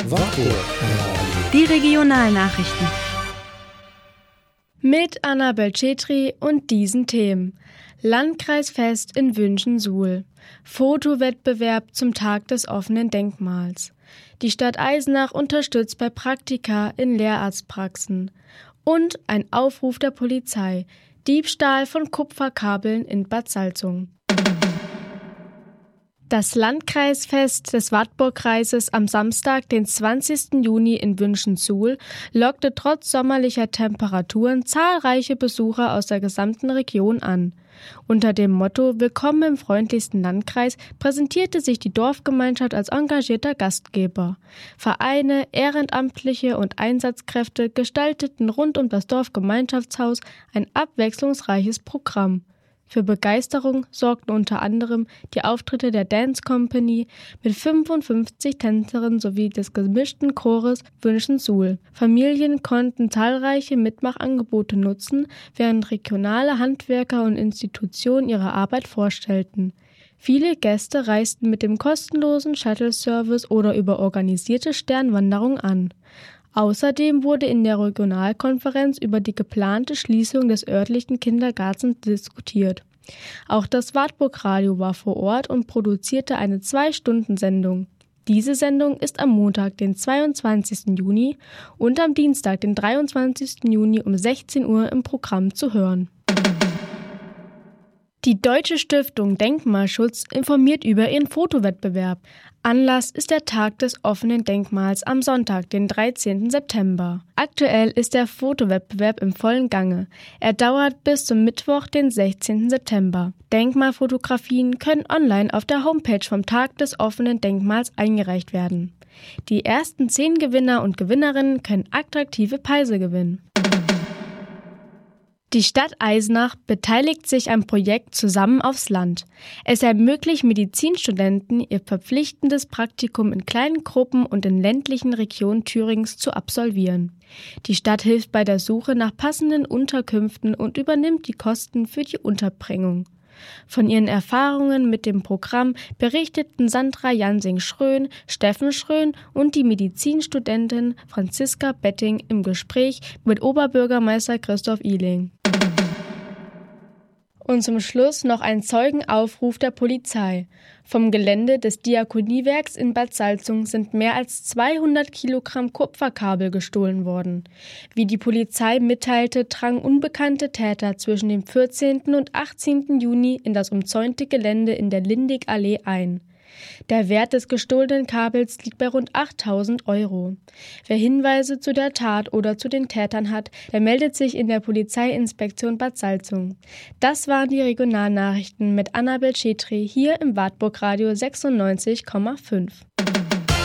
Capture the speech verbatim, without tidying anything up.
Warburg. Die Regionalnachrichten. Mit Annabel Chetri und diesen Themen. Landkreisfest in Wünschen-Suhl. Fotowettbewerb zum Tag des offenen Denkmals. Die Stadt Eisenach unterstützt bei Praktika in Lehrarztpraxen. Und ein Aufruf der Polizei. Diebstahl von Kupferkabeln in Bad Salzung. Das Landkreisfest des Wartburgkreises am Samstag, den zwanzigsten Juni in Wünschen-Suhl, lockte trotz sommerlicher Temperaturen zahlreiche Besucher aus der gesamten Region an. Unter dem Motto »Willkommen im freundlichsten Landkreis« präsentierte sich die Dorfgemeinschaft als engagierter Gastgeber. Vereine, Ehrenamtliche und Einsatzkräfte gestalteten rund um das Dorfgemeinschaftshaus ein abwechslungsreiches Programm. Für Begeisterung sorgten unter anderem die Auftritte der Dance Company mit fünfundfünfzig Tänzerinnen sowie des gemischten Chores Wünschen-Suhl. Familien konnten zahlreiche Mitmachangebote nutzen, während regionale Handwerker und Institutionen ihre Arbeit vorstellten. Viele Gäste reisten mit dem kostenlosen Shuttle-Service oder über organisierte Sternwanderung an. Außerdem wurde in der Regionalkonferenz über die geplante Schließung des örtlichen Kindergartens diskutiert. Auch das Wartburg-Radio war vor Ort und produzierte eine Zwei-Stunden-Sendung. Diese Sendung ist am Montag, den zweiundzwanzigsten Juni und am Dienstag, den dreiundzwanzigsten Juni um sechzehn Uhr im Programm zu hören. Die Deutsche Stiftung Denkmalschutz informiert über ihren Fotowettbewerb. Anlass ist der Tag des offenen Denkmals am Sonntag, den dreizehnten September. Aktuell ist der Fotowettbewerb im vollen Gange. Er dauert bis zum Mittwoch, den sechzehnten September. Denkmalfotografien können online auf der Homepage vom Tag des offenen Denkmals eingereicht werden. Die ersten zehn Gewinner und Gewinnerinnen können attraktive Preise gewinnen. Die Stadt Eisenach beteiligt sich am Projekt Zusammen aufs Land. Es ermöglicht Medizinstudenten, ihr verpflichtendes Praktikum in kleinen Gruppen und in ländlichen Regionen Thürings zu absolvieren. Die Stadt hilft bei der Suche nach passenden Unterkünften und übernimmt die Kosten für die Unterbringung. Von ihren Erfahrungen mit dem Programm berichteten Sandra Jansing-Schrön, Steffen Schrön und die Medizinstudentin Franziska Betting im Gespräch mit Oberbürgermeister Christoph Ihling. Und zum Schluss noch ein Zeugenaufruf der Polizei. Vom Gelände des Diakoniewerks in Bad Salzung sind mehr als zweihundert Kilogramm Kupferkabel gestohlen worden. Wie die Polizei mitteilte, drangen unbekannte Täter zwischen dem vierzehnten und achtzehnten Juni in das umzäunte Gelände in der Lindig-Allee ein. Der Wert des gestohlenen Kabels liegt bei rund achttausend Euro. Wer Hinweise zu der Tat oder zu den Tätern hat, der meldet sich in der Polizeiinspektion Bad Salzung. Das waren die Regionalnachrichten mit Annabel Chetri hier im Wartburg Radio sechsundneunzig Komma fünf.